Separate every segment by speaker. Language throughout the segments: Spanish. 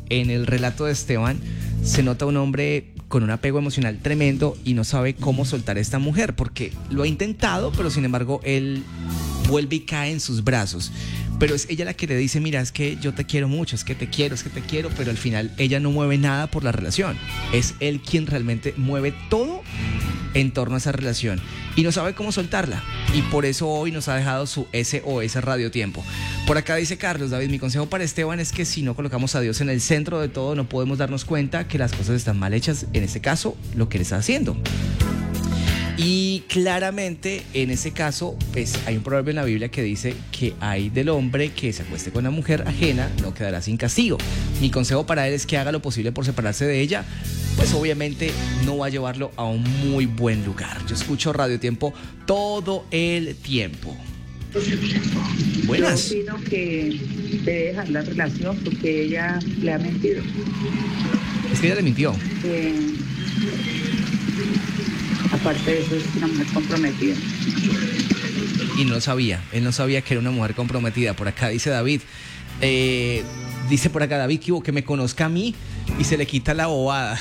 Speaker 1: en el relato de Esteban se nota un hombre con un apego emocional tremendo y no sabe cómo soltar a esta mujer, porque lo ha intentado, pero sin embargo él vuelve y cae en sus brazos. Pero es ella la que le dice, mira, es que yo te quiero mucho, es que te quiero, pero al final ella no mueve nada por la relación. Es él quien realmente mueve todo en torno a esa relación y no sabe cómo soltarla. Y por eso hoy nos ha dejado su SOS Radio Tiempo. Por acá dice Carlos: David, mi consejo para Esteban es que si no colocamos a Dios en el centro de todo, no podemos darnos cuenta que las cosas están mal hechas, en este caso, lo que él está haciendo. Y claramente en ese caso, pues hay un proverbio en la Biblia que dice que hay del hombre que se acueste con una mujer ajena, no quedará sin castigo. Mi consejo para él es que haga lo posible por separarse de ella, pues obviamente no va a llevarlo a un muy buen lugar. Yo escucho Radio Tiempo todo el tiempo. Buenas.
Speaker 2: Yo opino que debe dejar la relación porque ella le ha mentido.
Speaker 1: Es que ella le mintió.
Speaker 2: Aparte de eso, es una mujer comprometida.
Speaker 1: Y no lo sabía, él no sabía que era una mujer comprometida. Por acá dice David, dice por acá David que me conozca a mí y se le quita la bobada.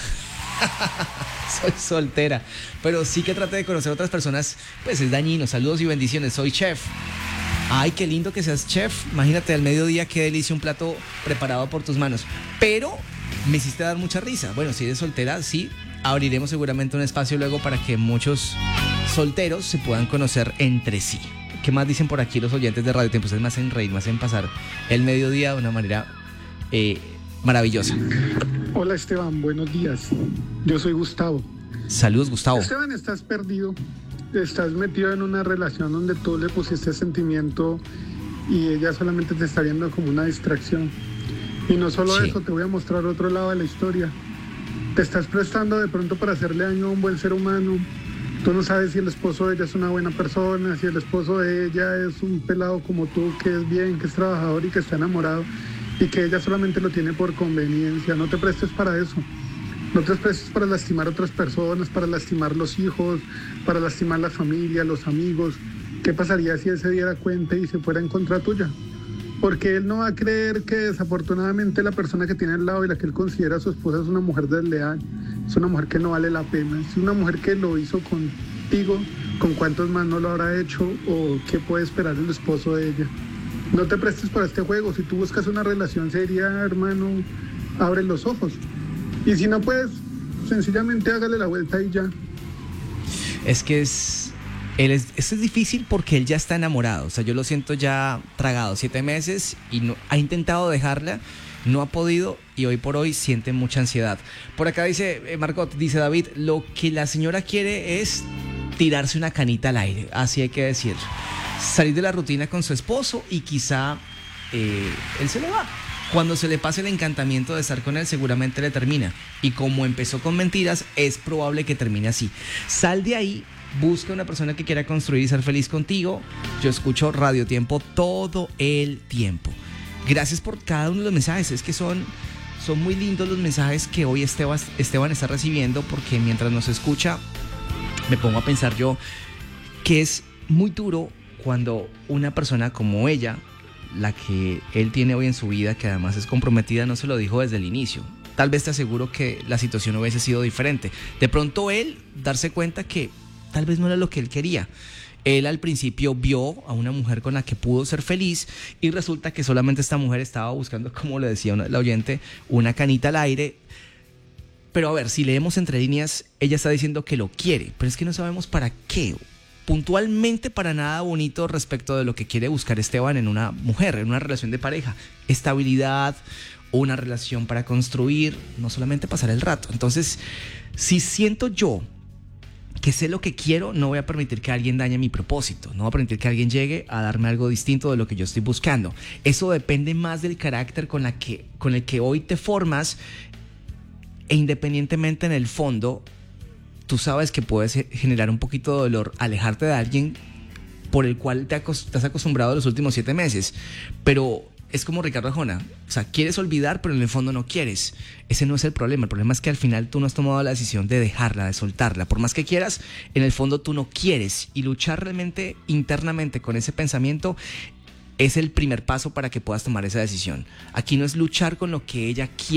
Speaker 1: Soy soltera, pero sí que trate de conocer a otras personas, pues es dañino. Saludos y bendiciones, soy chef. Ay, qué lindo que seas chef. Imagínate al mediodía, qué delicia un plato preparado por tus manos. Pero me hiciste dar mucha risa. Bueno, si eres soltera, sí, abriremos seguramente un espacio luego para que muchos solteros se puedan conocer entre sí. ¿Qué más dicen por aquí los oyentes de Radio Tiempo? Ustedes me hacen reír, me hacen pasar el mediodía de una manera maravillosa.
Speaker 3: Hola Esteban, buenos días. Yo soy Gustavo.
Speaker 1: Saludos, Gustavo.
Speaker 3: Esteban, estás perdido. Estás metido en una relación donde tú le pusiste sentimiento y ella solamente te está viendo como una distracción. Y no solo eso, te voy a mostrar otro lado de la historia. Te estás prestando de pronto para hacerle daño a un buen ser humano. Tú no sabes si el esposo de ella es una buena persona, si el esposo de ella es un pelado como tú, que es bien, que es trabajador y que está enamorado, y que ella solamente lo tiene por conveniencia. No te prestes para eso. No te prestes para lastimar a otras personas, para lastimar los hijos, para lastimar la familia, los amigos. ¿Qué pasaría si él se diera cuenta y se fuera en contra tuya? Porque él no va a creer que desafortunadamente la persona que tiene al lado y la que él considera su esposa es una mujer desleal, es una mujer que no vale la pena, es una mujer que lo hizo contigo, ¿con cuántos más no lo habrá hecho o qué puede esperar el esposo de ella? No te prestes para este juego. Si tú buscas una relación seria, hermano, abre los ojos. Y si no puedes, sencillamente hágale la vuelta y ya.
Speaker 1: Es que esto es difícil porque él ya está enamorado. O sea, yo lo siento ya tragado 7 meses y no, ha intentado dejarla, no ha podido y hoy por hoy siente mucha ansiedad. Por acá dice Margot, dice David, lo que la señora quiere es tirarse una canita al aire, así hay que decirlo. Salir de la rutina con su esposo y quizá él se le va. Cuando se le pase el encantamiento de estar con él, seguramente le termina. Y como empezó con mentiras, es probable que termine así. Sal de ahí, busca una persona que quiera construir y ser feliz contigo. Yo escucho Radio Tiempo todo el tiempo. Gracias por cada uno de los mensajes. Es que son muy lindos los mensajes que hoy Esteban está recibiendo, porque mientras nos escucha, me pongo a pensar yo que es muy duro cuando una persona como ella, la que él tiene hoy en su vida, que además es comprometida, no se lo dijo desde el inicio. Tal vez te aseguro que la situación hubiese sido diferente. De pronto él darse cuenta que tal vez no era lo que él quería. Él al principio vio a una mujer con la que pudo ser feliz y resulta que solamente esta mujer estaba buscando, como le decía la oyente, una canita al aire. Pero a ver, si leemos entre líneas, ella está diciendo que lo quiere, pero es que no sabemos para qué. Puntualmente para nada bonito respecto de lo que quiere buscar Esteban en una mujer, en una relación de pareja. Estabilidad, una relación para construir, no solamente pasar el rato. Entonces, si siento yo que sé lo que quiero, no voy a permitir que alguien dañe mi propósito, no voy a permitir que alguien llegue a darme algo distinto de lo que yo estoy buscando. Eso depende más del carácter con el que hoy te formas, e independientemente en el fondo, tú sabes que puedes generar un poquito de dolor alejarte de alguien por el cual te has acostumbrado los últimos 7 meses. Pero es como Ricardo Arjona, o sea, quieres olvidar, pero en el fondo no quieres. Ese no es el problema es que al final tú no has tomado la decisión de dejarla, de soltarla. Por más que quieras, en el fondo tú no quieres. Y luchar realmente internamente con ese pensamiento es el primer paso para que puedas tomar esa decisión. Aquí no es luchar con lo que ella quiere.